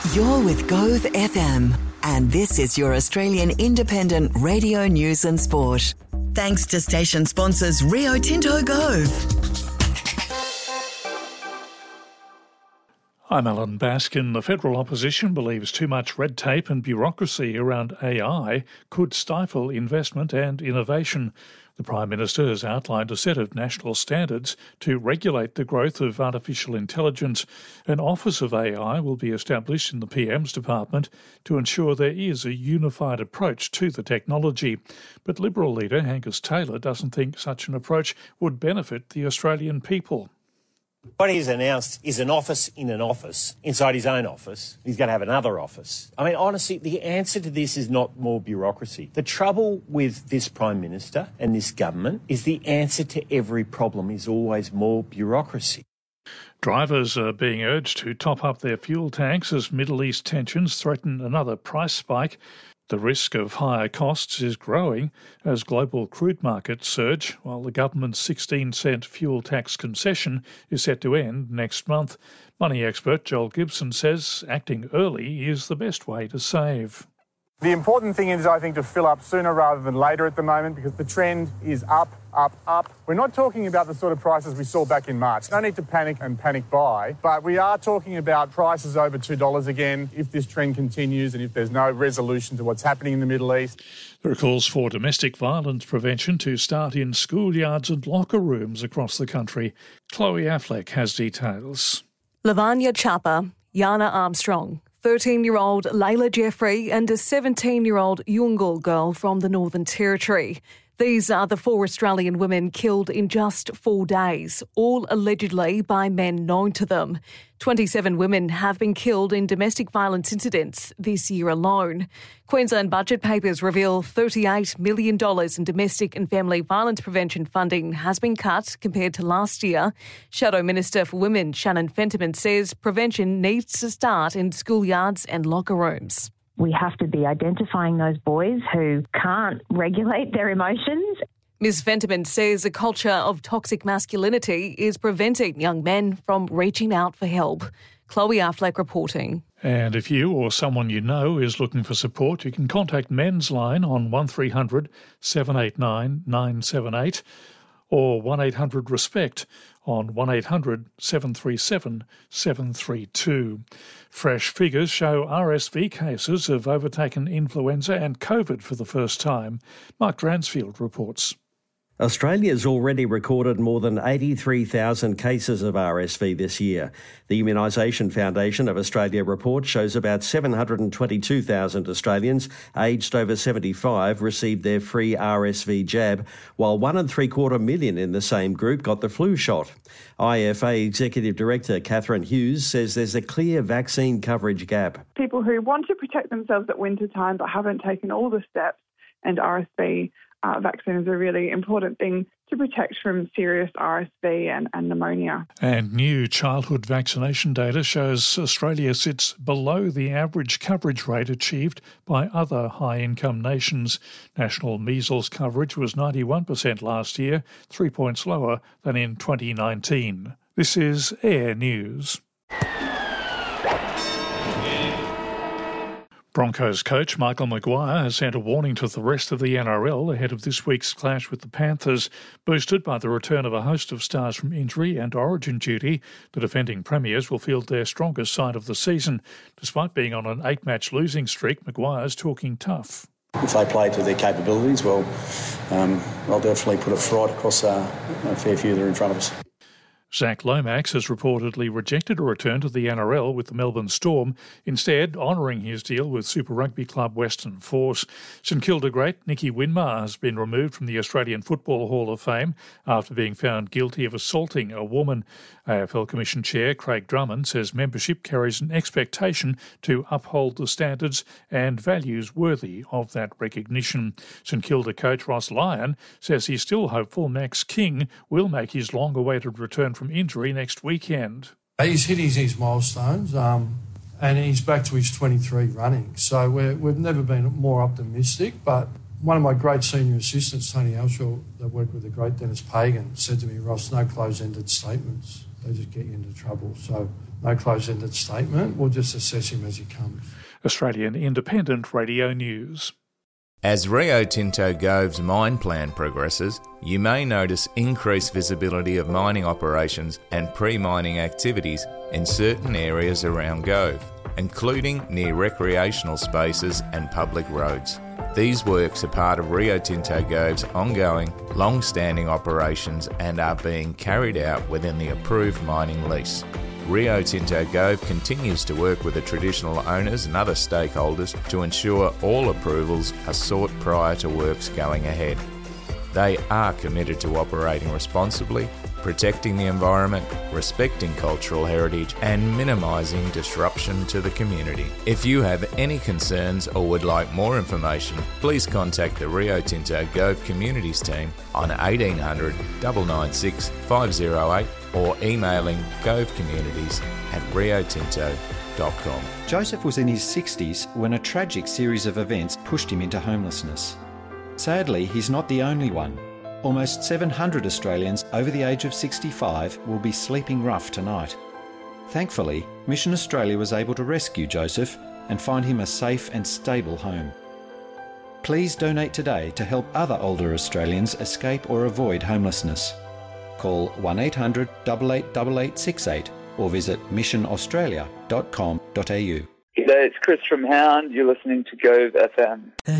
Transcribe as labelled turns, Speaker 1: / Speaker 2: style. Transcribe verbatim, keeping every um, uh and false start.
Speaker 1: You're with Gove F M, and this is your Australian independent radio news and sport. Thanks to station sponsors Rio Tinto Gove.
Speaker 2: I'm Alan Baskin. The federal opposition believes too much red tape and bureaucracy around A I could stifle investment and innovation. The Prime Minister has outlined a set of national standards to regulate the growth of artificial intelligence. An Office of A I will be established in the P M's department to ensure there is a unified approach to the technology. But Liberal leader Angus Taylor doesn't think such an approach would benefit the Australian people.
Speaker 3: What he's announced is an office in an office, inside his own office. He's going to have another office. I mean, honestly, the answer to this is not more bureaucracy. The trouble with this Prime Minister and this government is the answer to every problem is always more bureaucracy.
Speaker 2: Drivers are being urged to top up their fuel tanks as Middle East tensions threaten another price spike. The risk of higher costs is growing as global crude markets surge, while the government's sixteen cent fuel tax concession is set to end next month. Money expert Joel Gibson says acting early is the best way to save.
Speaker 4: The important thing is, I think, to fill up sooner rather than later at the moment because the trend is up, up, up. We're not talking about the sort of prices we saw back in March. No need to panic and panic buy, but we are talking about prices over two dollars again if this trend continues and if there's no resolution to what's happening in the Middle East.
Speaker 2: There are calls for domestic violence prevention to start in schoolyards and locker rooms across the country. Chloe Affleck has details.
Speaker 5: Lavanya Chapa, Yana Armstrong, thirteen-year-old Layla Jeffrey and a seventeen-year-old Yungal girl from the Northern Territory. These are the four Australian women killed in just four days, all allegedly by men known to them. twenty-seven women have been killed in domestic violence incidents this year alone. Queensland budget papers reveal thirty-eight million dollars in domestic and family violence prevention funding has been cut compared to last year. Shadow Minister for Women Shannon Fentiman says prevention needs to start in schoolyards and locker rooms.
Speaker 6: We have to be identifying those boys who can't regulate their emotions.
Speaker 5: Miz Fentiman says a culture of toxic masculinity is preventing young men from reaching out for help. Chloe Affleck reporting.
Speaker 2: And if you or someone you know is looking for support, you can contact Men's Line on one three hundred seven eight nine nine seven eight or one eight hundred RESPECT on one eight hundred seven three seven seven three two. Fresh figures show R S V cases have overtaken influenza and COVID for the first time. Mark Dransfield reports.
Speaker 7: Australia's already recorded more than eighty-three thousand cases of R S V this year. The Immunisation Foundation of Australia report shows about seven hundred twenty-two thousand Australians aged over seventy-five received their free R S V jab, while one and three quarter million in the same group got the flu shot. I F A Executive Director Catherine Hughes says there's a clear vaccine coverage gap.
Speaker 8: People who want to protect themselves at winter time but haven't taken all the steps, and R S V Uh, vaccine is a really important thing to protect from serious R S V and, and pneumonia.
Speaker 2: And new childhood vaccination data shows Australia sits below the average coverage rate achieved by other high-income nations. National measles coverage was ninety-one percent last year, three points lower than in twenty nineteen. This is Air News. Broncos coach Michael Maguire has sent a warning to the rest of the N R L ahead of this week's clash with the Panthers. Boosted by the return of a host of stars from injury and origin duty, the defending premiers will field their strongest side of the season. Despite being on an eight-match losing streak, Maguire's talking tough.
Speaker 9: If they play to their capabilities, well, um, they'll definitely put a fright across uh, a fair few that are in front of us.
Speaker 2: Zach Lomax has reportedly rejected a return to the N R L with the Melbourne Storm, instead honouring his deal with Super Rugby club Western Force. St Kilda great Nicky Winmar has been removed from the Australian Football Hall of Fame after being found guilty of assaulting a woman. A F L Commission Chair Craig Drummond says membership carries an expectation to uphold the standards and values worthy of that recognition. St Kilda coach Ross Lyon says he's still hopeful Max King will make his long-awaited return from injury next weekend.
Speaker 10: He's hitting his milestones um, and he's back to his twenty-three running. So we're, we've never been more optimistic, but one of my great senior assistants, Tony Elshaw, that worked with the great Dennis Pagan, said to me, Ross, no close-ended statements. They just get you into trouble. So no close-ended statement. We'll just assess him as he comes.
Speaker 2: Australian Independent Radio News.
Speaker 11: As Rio Tinto Gove's mine plan progresses, you may notice increased visibility of mining operations and pre-mining activities in certain areas around Gove, including near recreational spaces and public roads. These works are part of Rio Tinto Gove's ongoing, long-standing operations and are being carried out within the approved mining lease. Rio Tinto Gove continues to work with the traditional owners and other stakeholders to ensure all approvals are sought prior to works going ahead. They are committed to operating responsibly, protecting the environment, respecting cultural heritage and minimising disruption to the community. If you have any concerns or would like more information, please contact the Rio Tinto Gove Communities team on eighteen hundred, nine nine six, five oh eight or emailing govecommunities at rio tinto dot com.
Speaker 12: Joseph was in his sixties when a tragic series of events pushed him into homelessness. Sadly, he's not the only one. Almost seven hundred Australians over the age of sixty-five will be sleeping rough tonight. Thankfully, Mission Australia was able to rescue Joseph and find him a safe and stable home. Please donate today to help other older Australians escape or avoid homelessness. Call one eight hundred, eight eight eight eight six eight or visit mission australia dot com dot a u.
Speaker 13: G'day, it's Chris from Hound. You're listening to Gove F M.